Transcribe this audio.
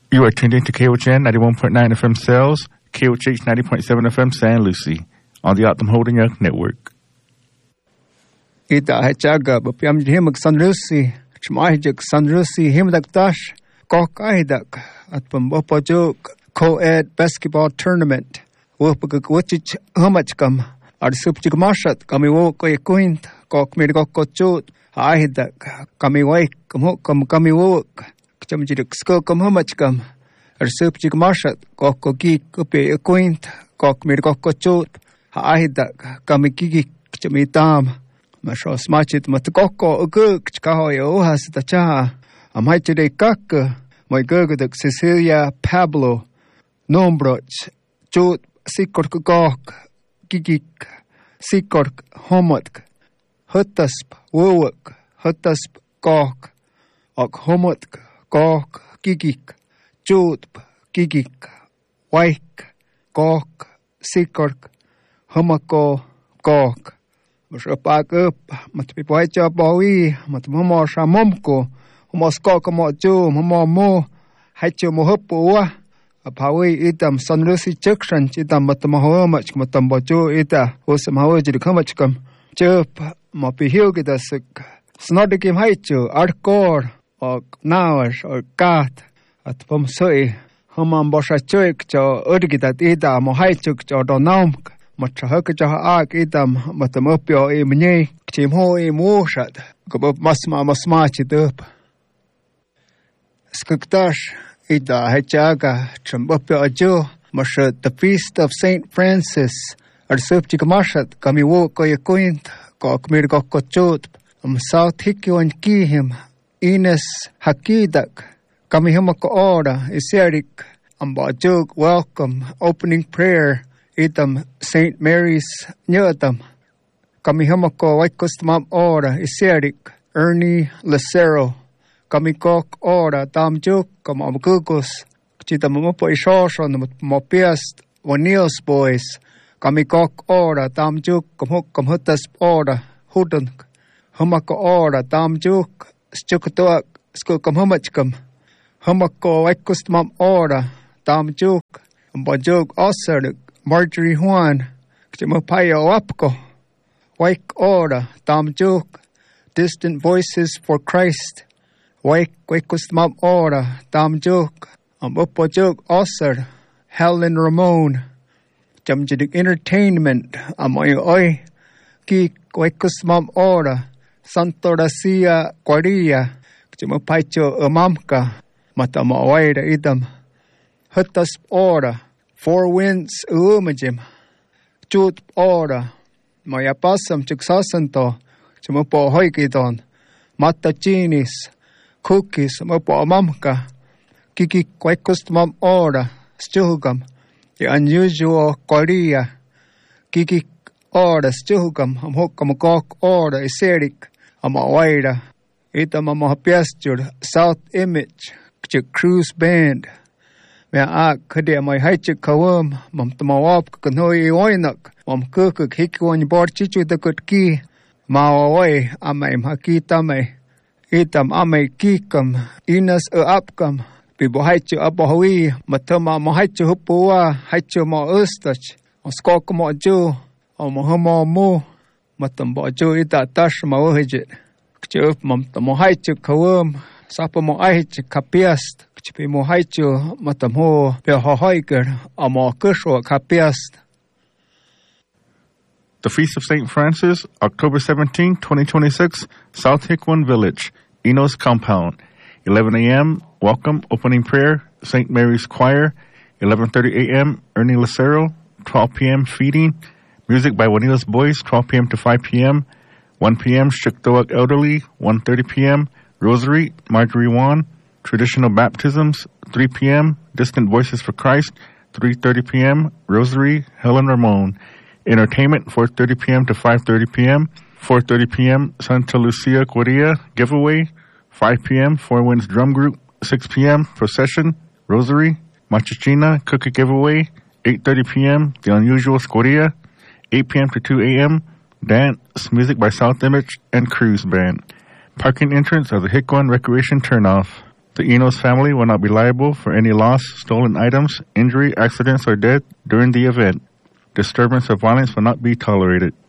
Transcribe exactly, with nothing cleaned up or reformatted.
You are tuned in to K O H N ninety-one point nine F M Sales, K O H H ninety point seven F M San Lucie, on the Optum Holding Out Network. Ita hachaga bapiam himak San Lucie, chmahijak San Lucie himdak dash, kok aidak at pambopojok co-ed basketball tournament. Wopag wachich humachkam, ar supchik mashat, kami wo koy kuint, kok mirgok kochut, aidak, kami waik, kam kami wok. Chamjirik sko kam humachkam ar supchik mashat kok kogi kupe kuint kok mir kok kochut haida kami gigi chamitam masho smachit mat kokko uguk chkahoyo has ta cha amhaitide kak my gurgudak Cecilia Pablo nombroch chut sikor kok gigik sikor homat hutasp wowak hutasp kok ok homat kok gigik chutp gigik waik kok sikork humako kok mashapak up mat pipoicha bawi mat momo shamomko mosko kamo chu momo mo hachu mo hopwa apawi itam San Lucie junction itam mat mo mach matam bochu ita os mawo jir khamachkam chup mo pihil gitasuk snodikim haichu arkor og nawas og gat at pom soi hamam boshachuik cho urgitat ida mo haichuk cho donamk matrahak cho ak idam matamopio e mnye chimho e mushat gob masma masma chidup skuktash ida hachaga chambopio ajo mashat the feast of Saint Francis ar supchik mashat kami wo ko yakuint ko kmir ko kochut am south hikyon kihim Ines Hakidak, Kamihimako Ora, Iseric, Ambajug, welcome, opening prayer, Itam, Saint Mary's, Nyatam, Kamihimako, Waikustmam Ora, Iseric, Ernie Lucero, Kamikok Ora, Damjuk, Kamamgugus, Chitamupo Ishoshan, Mopiast, Wanils Boys, Kamikok Ora, Damjuk, Kamhuk, Kamhutas Ora, Hudun, Humako Ora, Damjuk, Schukutuak, Skukam Humachkam, Humako, Waikustmam Ora, Damjuk, Mbajug Osser, Marjorie Juan, Kchimapayo Wapko, Waik Ora, Damjuk, Distant Voices for Christ, Waik Waikustmam Ora, Damjuk, Ambupajug Osser, Helen Ramon, Jamjidik Entertainment, Amoy Oi, Ki Waikustmam Ora, Santo Racia Guaria, Chimapaicho Amamka, Matama Waida Idam, Hutas Ora, Four Winds Umajim, Chut Ora, Mayapasam Chiksasanto, Chimapo Hoikidon, Matachinis, Cookies, Mapo Amamka, Kiki Quaikustmam Ora, Stugam, the unusual Guaria, Kiki Ora, Stugam, Amhokamagok Ora, Iseric, Amawaida, Ita Mamapiastur, South Image, Chik Cruise Band, Mea Ak, Kadia, my Haichik Kawum, Mam Tamawap, Kanoi Oinak, Mam Kukuk, Hikwan Borchichu, the good key, Mawaway, Amam Hakitame, Itam Ame Kikam, Inas Upcam, Bibo Haichu Abahui, Matama Mahaichu Hupua, Haichu Ma Ustach, Oskokamo Ju, Omahama Mu. Matambo jo ita tash mawahijit. Kchup mam tamohaichu kawum, sapa mo aichu kapiast, kchupi mo haichu matamho pehohoiker, amo kusho kapiast. The Feast of Saint Francis, October seventeenth, twenty twenty-six, South Hickwin Village, Enos Compound. eleven a.m., welcome, opening prayer, Saint Mary's Choir. eleven thirty a.m., Ernie Lucero. twelve p.m., feeding. Music by Juanila's Boys, twelve p.m. to five p.m. one p.m. Shiktoak Elderly, one thirty p.m. Rosary, Marjorie Juan. Traditional Baptisms, three p.m. Distant Voices for Christ, three thirty p.m. Rosary, Helen Ramon. Entertainment, four thirty p.m. to five thirty p.m. four thirty p.m. Santa Lucia Correa Giveaway, five p.m. Four Winds Drum Group, six p.m. Procession, Rosary, Machichina Cookie Giveaway, eight thirty p.m. The Unusual Scoria, eight p.m. to two a.m. Dance, music by South Image and Cruise Band. Parking entrance of the Hickwin Recreation Turnoff. The Enos family will not be liable for any loss, stolen items, injury, accidents, or death during the event. Disturbance or violence will not be tolerated.